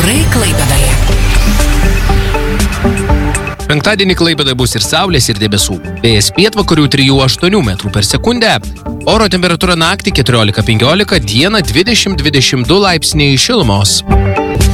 Orai Klaipėdoje. Penktadienį Klaipėdoje bus ir saulės, ir debesų. Vėjas pietvakarių 3–8 metrų per sekundę. Oro temperatūra naktį 14–15, dieną 20–22 laipsniai šilumos.